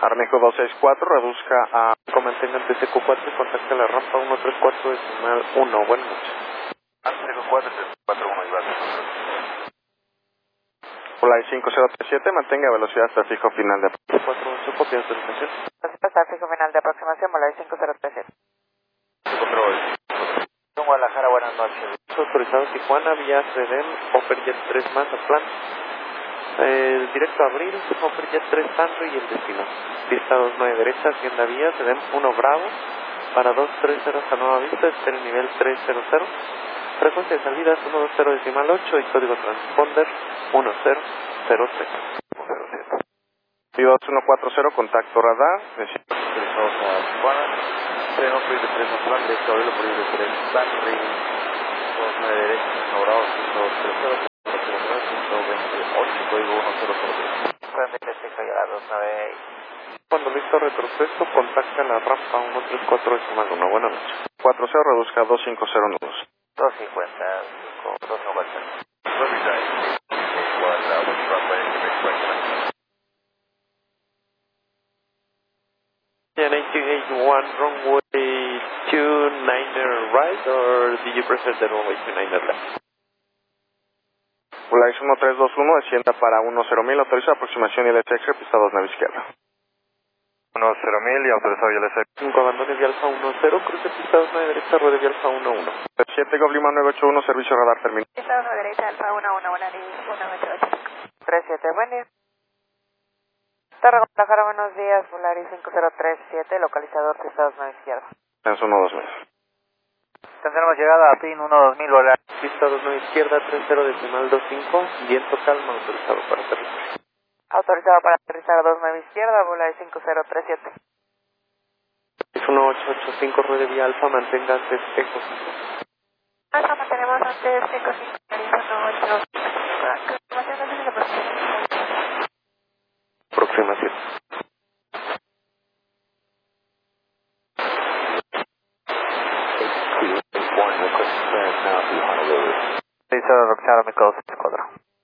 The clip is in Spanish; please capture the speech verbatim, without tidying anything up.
Armejo dos seis cuatro, reduzca a mantenga T C Q cuatro y contacte la rampa uno tres cuatro decimal uno. Buenas noches. Armejo cuatro tres cuatro uno, Iván. Hola, cinco cero tres siete, mantenga velocidad hasta fijo final de cuatro ocho, copia de autorización. Hasta fijo final de aproximación, Volaris cinco cero tres siete. Control. Guadalajara, buenas noches. Autorizado Tijuana, vía Sedem, Offerjet tres Mazatlán. Eh, directo a Abril, Offerjet tres Tanto y el destino. Pista dos nueve derecha, hacienda vía, Sedem uno Bravo, para dos tres cero hasta Nueva Vista, está en el nivel tres cero cero. Frecuencia de salida es uno dos cero decimal ocho y código transponder uno cero cero tres. Viva dos uno cuatro cero, contacto radar. Autorizados a Tijuana. Tren Offerjet tres Mazatlán, directo a Abril, Offerjet tres Tanto, dos nueve derecha, Bravo, cinco dos cero cero. ocho, código uno cero cero tres. Cuando listo retroceso, contacta la rampa uno tres cuatro decimal uno. Buenas noches. cuatro cero, reduzca a dos cinco cero nudos. dos cincuenta, dos noventa. ninety eighty-one, runway two niner right, or did you prefer the runway two niner left? Volaris uno tres dos uno, descienda para uno cero mil, autoriza aproximación y L S X, pista dos nueve izquierda. uno cero mil y autorizado y L S X. cinco, abandone vía Alfa uno cero, cruce pista dos nueve derecha, ruede vía Alfa uno uno. siete, Goblima nueve ocho uno, servicio radar terminado. Pista dos nueve derecha, Alfa uno uno, Volaris uno ocho ocho. tres siete, buen día. Torre Guadalajara, buenos días, Volaris cinco cero tres siete, localizador pista dos nueve izquierda. Es uno dos mil. Tendremos llegada a PIN uno dos mil, Volaris. Pista dos nueve izquierda, tres cero decimal dos cinco, viento calma, autorizado para aterrizar. Autorizado para aterrizar a dos nueve izquierda, Volaris cinco cero tres siete. Es uno ocho ocho cinco, ruede vía Alfa, mantenga antes Eco. Alfa, mantenemos antes Eco cinco, Volaris uno ocho. Confirmación de la aproximación. Aproximación. Please, uh, Roxana Micos.